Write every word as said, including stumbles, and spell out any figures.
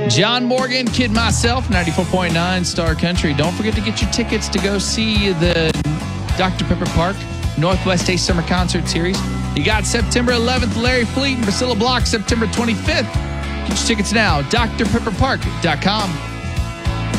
John Morgan, Kid Myself, ninety-four point nine Star Country. Don't forget to get your tickets to go see the Doctor Pepper Park Northwest Ace Summer Concert Series. You got September eleventh, Larry Fleet and Priscilla Block, September twenty-fifth. Get your tickets now, D R pepper park dot com.